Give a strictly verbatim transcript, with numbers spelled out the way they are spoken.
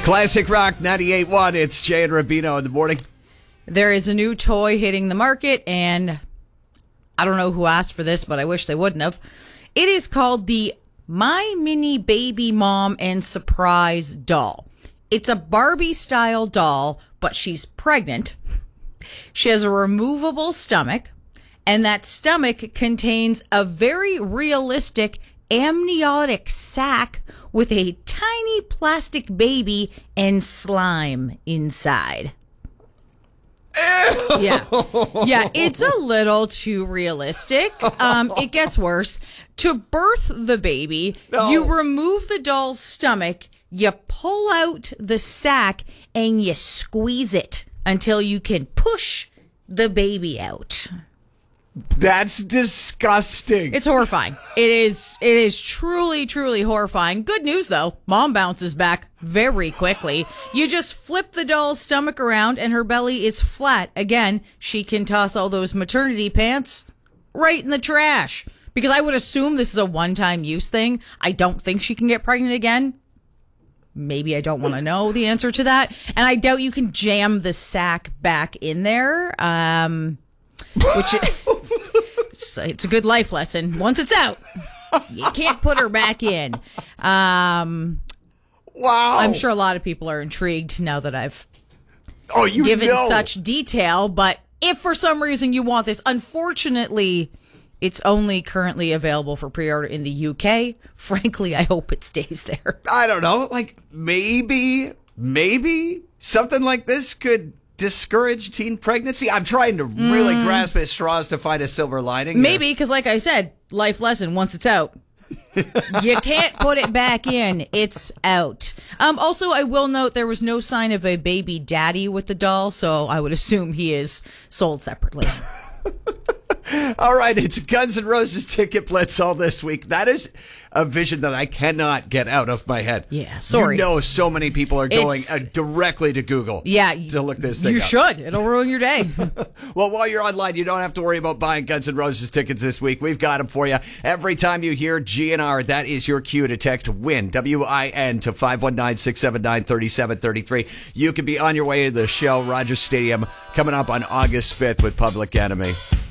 Classic Rock ninety-eight point one. It's Jay and Rubino in the morning. There is a new toy hitting the market, and I don't know who asked for this, but I wish they wouldn't have. It is called the My Mini Baby Mom and Surprise Doll. It's a Barbie-style doll, but she's pregnant. She has a removable stomach, and that stomach contains a very realistic amniotic sac with a tiny plastic baby and slime inside. Ew. Yeah. Yeah, it's a little too realistic. Um, it gets worse. To birth the baby, No. you remove the doll's stomach, you pull out the sac, and you squeeze it until you can push the baby out. That's disgusting. It's horrifying. It is it is truly, truly horrifying. Good news, though. Mom bounces back very quickly. You just flip the doll's stomach around and her belly is flat. Again, she can toss all those maternity pants right in the trash. Because I would assume this is a one-time use thing. I don't think she can get pregnant again. Maybe I don't want to know the answer to that. And I doubt you can jam the sack back in there. Um... Which it's, it's a good life lesson. Once it's out, you can't put her back in. Um, wow. I'm sure a lot of people are intrigued now that I've oh, you given know. such detail. But if for some reason you want this, unfortunately, it's only currently available for pre-order in the U K. Frankly, I hope it stays there. I don't know. Like, maybe, maybe something like this could discourage teen pregnancy. I'm trying to really mm. grasp at straws to find a silver lining. Maybe, because like I said, life lesson, once it's out, you can't put it back in. It's out. Um, also, I will note there was no sign of a baby daddy with the doll, so I would assume he is sold separately. All right, it's Guns N' Roses Ticket Blitz all this week. That is a vision that I cannot get out of my head. Yeah, sorry. You know so many people are going It's, uh, directly to Google yeah, to look this thing you up. You should. It'll ruin your day. Well, while you're online, you don't have to worry about buying Guns N' Roses tickets this week. We've got them for you. Every time you hear G N R, that is your cue to text WIN, W I N, to five one nine, six seven nine, three seven three three. You can be on your way to the show, Rogers Stadium, coming up on August fifth with Public Enemy.